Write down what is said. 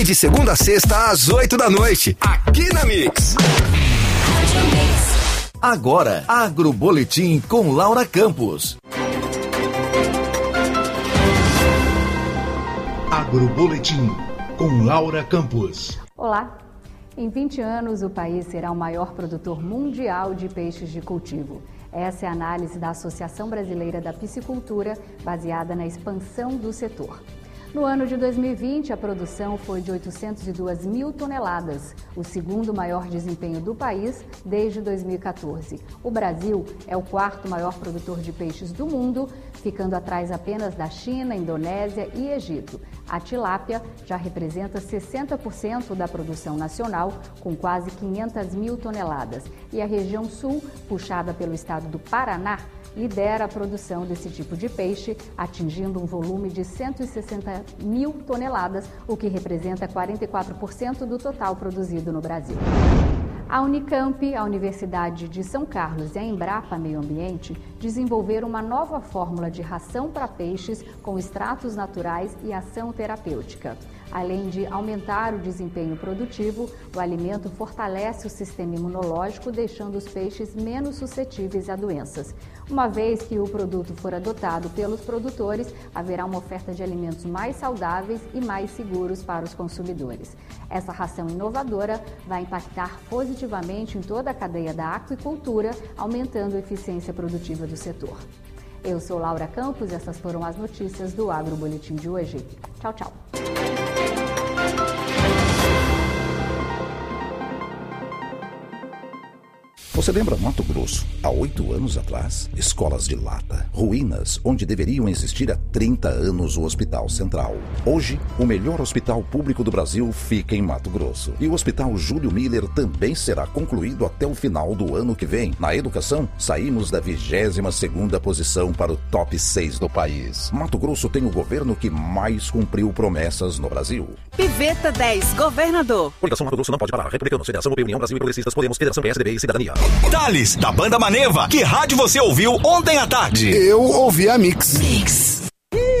De segunda a sexta às 8 da noite, aqui na Mix. Agora, Agroboletim com Laura Campos. Agroboletim com Laura Campos. Olá! Em 20 anos, o país será o maior produtor mundial de peixes de cultivo. Essa é a análise da Associação Brasileira da Piscicultura, baseada na expansão do setor. No ano de 2020, a produção foi de 802 mil toneladas, o segundo maior desempenho do país desde 2014. O Brasil é o quarto maior produtor de peixes do mundo, ficando atrás apenas da China, Indonésia e Egito. A tilápia já representa 60% da produção nacional, com quase 500 mil toneladas. E a região sul, puxada pelo estado do Paraná, lidera a produção desse tipo de peixe, atingindo um volume de 160 mil toneladas, o que representa 44% do total produzido no Brasil. A Unicamp, a Universidade de São Carlos e a Embrapa Meio Ambiente desenvolveram uma nova fórmula de ração para peixes com extratos naturais e ação terapêutica. Além de aumentar o desempenho produtivo, o alimento fortalece o sistema imunológico, deixando os peixes menos suscetíveis a doenças. Uma vez que o produto for adotado pelos produtores, haverá uma oferta de alimentos mais saudáveis e mais seguros para os consumidores. Essa ração inovadora vai impactar positivamente em toda a cadeia da aquicultura, aumentando a eficiência produtiva do setor. Eu sou Laura Campos e essas foram as notícias do Agroboletim de hoje. Tchau, tchau. Você lembra Mato Grosso? Há 8 anos atrás, escolas de lata, ruínas onde deveriam existir há 30 anos o Hospital Central. Hoje, o melhor hospital público do Brasil fica em Mato Grosso. E o Hospital Júlio Miller também será concluído até o final do ano que vem. Na educação, saímos da 22ª posição para o top 6 do país. Mato Grosso tem o governo que mais cumpriu promessas no Brasil. Piveta 10, governador. Coligação Mato Grosso não pode parar. Republicanos, Federação União Brasil e Progressistas, Podemos, Federação PSDB e Cidadania. Thales, da banda Maneva. Que rádio você ouviu ontem à tarde? Eu ouvi a Mix.